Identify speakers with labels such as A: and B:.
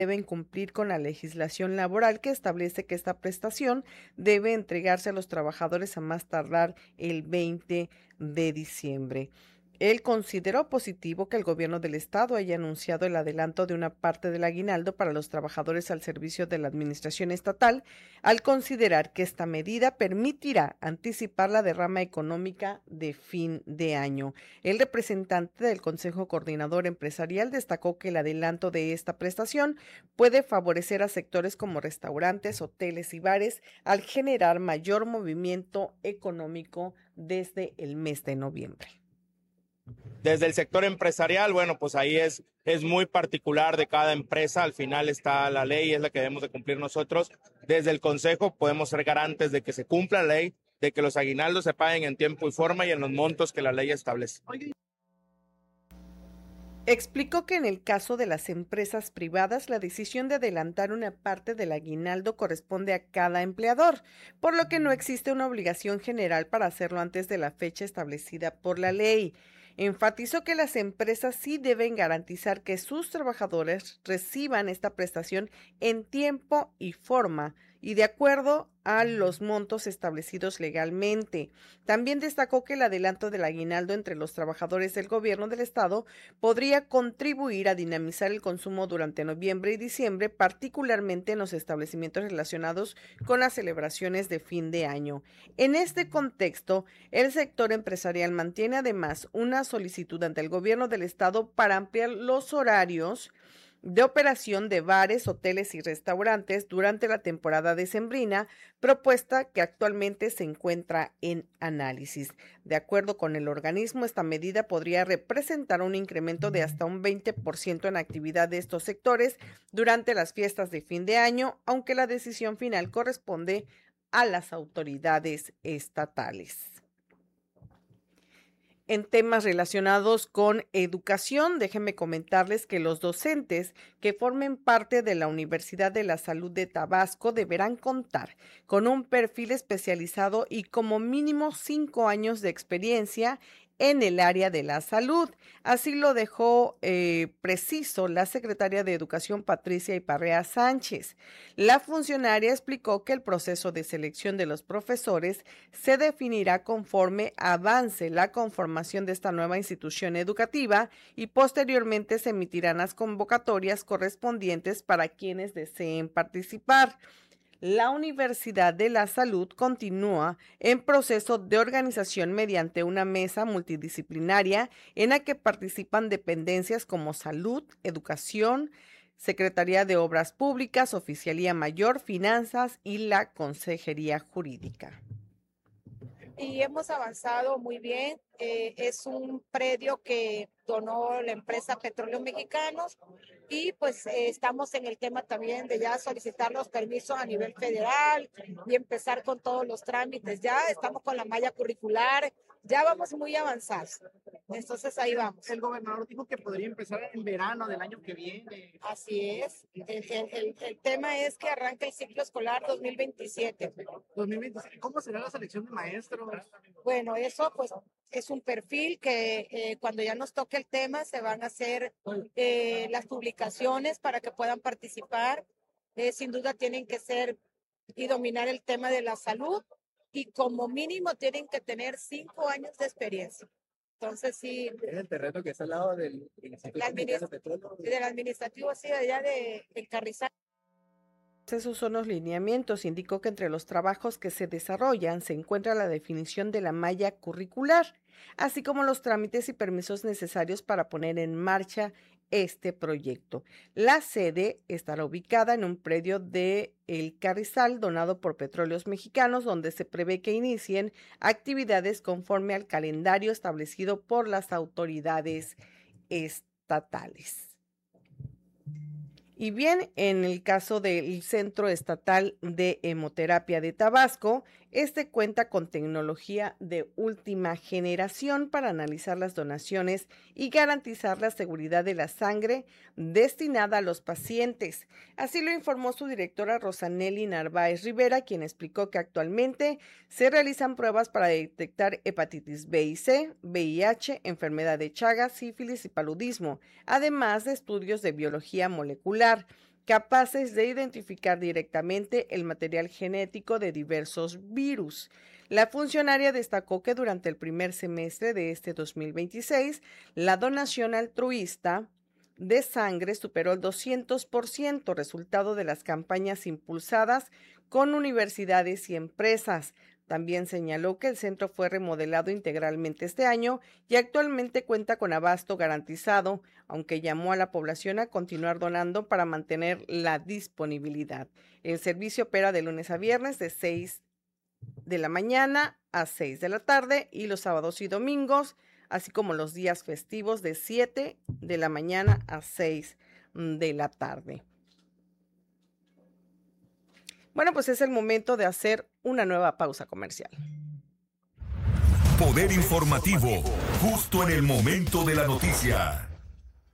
A: deben cumplir con la legislación laboral que establece que esta prestación debe entregarse a los trabajadores a más tardar el 20 de diciembre. Él consideró positivo que el gobierno del estado haya anunciado el adelanto de una parte del aguinaldo para los trabajadores al servicio de la administración estatal, al considerar que esta medida permitirá anticipar la derrama económica de fin de año. El representante del Consejo Coordinador Empresarial destacó que el adelanto de esta prestación puede favorecer a sectores como restaurantes, hoteles y bares al generar mayor movimiento económico desde el mes de noviembre.
B: Desde el sector empresarial, bueno, pues ahí es muy particular de cada empresa. Al final está la ley, es la que debemos de cumplir nosotros. Desde el Consejo podemos ser garantes de que se cumpla la ley, de que los aguinaldos se paguen en tiempo y forma y en los montos que la ley establece.
A: Explicó que en el caso de las empresas privadas, la decisión de adelantar una parte del aguinaldo corresponde a cada empleador, por lo que no existe una obligación general para hacerlo antes de la fecha establecida por la ley. Enfatizó que las empresas sí deben garantizar que sus trabajadores reciban esta prestación en tiempo y forma y de acuerdo a los montos establecidos legalmente. También destacó que el adelanto del aguinaldo entre los trabajadores del gobierno del estado podría contribuir a dinamizar el consumo durante noviembre y diciembre, particularmente en los establecimientos relacionados con las celebraciones de fin de año. En este contexto, el sector empresarial mantiene además una solicitud ante el gobierno del estado para ampliar los horarios de operación de bares, hoteles y restaurantes durante la temporada decembrina, propuesta que actualmente se encuentra en análisis. De acuerdo con el organismo, esta medida podría representar un incremento de hasta un 20% en actividad de estos sectores durante las fiestas de fin de año, aunque la decisión final corresponde a las autoridades estatales. En temas relacionados con educación, déjenme comentarles que los docentes que formen parte de la Universidad de la Salud de Tabasco deberán contar con un perfil especializado y como mínimo 5 años de experiencia en el área de la salud. Así lo dejó preciso la secretaria de Educación Patricia Iparrea Sánchez. La funcionaria explicó que el proceso de selección de los profesores se definirá conforme avance la conformación de esta nueva institución educativa y posteriormente se emitirán las convocatorias correspondientes para quienes deseen participar. La Universidad de la Salud continúa en proceso de organización mediante una mesa multidisciplinaria en la que participan dependencias como salud, educación, Secretaría de Obras Públicas, Oficialía Mayor, Finanzas y la Consejería Jurídica.
C: Y hemos avanzado muy bien. Es un predio que donó la empresa Petróleos Mexicanos y pues estamos en el tema también de ya solicitar los permisos a nivel federal y empezar con todos los trámites. Ya estamos con la malla curricular, ya vamos muy avanzados. Entonces ahí vamos.
D: El gobernador dijo que podría empezar en verano del año que viene.
C: Así es. El tema es que arranca el ciclo escolar 2027.
D: 2027. ¿Cómo será la selección de maestros?
C: Bueno, eso pues es un perfil que cuando ya nos toque el tema se van a hacer las publicaciones para que puedan participar. Sin duda tienen que ser y dominar el tema de la salud y como mínimo tienen que tener 5 años de experiencia. Entonces sí.
D: Es el terreno que está al lado del
C: administrativo, sí, allá de Carrizal.
A: Esos son los lineamientos. Indicó que entre los trabajos que se desarrollan se encuentra la definición de la malla curricular, así como los trámites y permisos necesarios para poner en marcha este proyecto. La sede estará ubicada en un predio de El Carrizal donado por Petróleos Mexicanos, donde se prevé que inicien actividades conforme al calendario establecido por las autoridades estatales. Y bien, en el caso del Centro Estatal de Hemoterapia de Tabasco, este cuenta con tecnología de última generación para analizar las donaciones y garantizar la seguridad de la sangre destinada a los pacientes. Así lo informó su directora Rosanelli Narváez Rivera, quien explicó que actualmente se realizan pruebas para detectar hepatitis B y C, VIH, enfermedad de Chagas, sífilis y paludismo, además de estudios de biología molecular. capaces de identificar directamente el material genético de diversos virus. La funcionaria destacó que durante el primer semestre de este 2026, la donación altruista de sangre superó el 200%, resultado de las campañas impulsadas con universidades y empresas. También señaló que el centro fue remodelado integralmente este año y actualmente cuenta con abasto garantizado, aunque llamó a la población a continuar donando para mantener la disponibilidad. El servicio opera de lunes a viernes de 6 de la mañana a 6 de la tarde y los sábados y domingos, así como los días festivos de 7 de la mañana a 6 de la tarde. Bueno, pues es el momento de hacer una nueva pausa comercial.
E: Poder informativo, justo en el momento de la noticia.